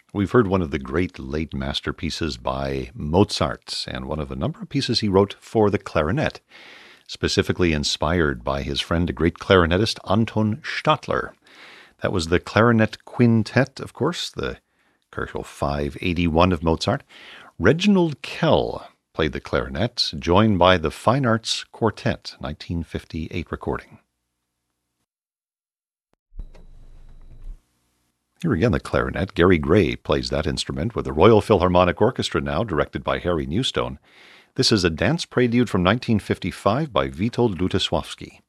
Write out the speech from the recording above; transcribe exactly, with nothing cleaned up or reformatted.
We've heard one of the great late masterpieces by Mozart, and one of a number of pieces he wrote for the clarinet, specifically inspired by his friend, the great clarinetist Anton Stadler. That was the Clarinet Quintet, of course, the Köchel five eighty-one of Mozart. Reginald Kell played the clarinet, joined by the Fine Arts Quartet, nineteen fifty-eight recording. Here again, the clarinet. Gary Gray plays that instrument with the Royal Philharmonic Orchestra now, directed by Harry Newstone. This is a dance prelude from nineteen fifty-five by Witold Lutosławski.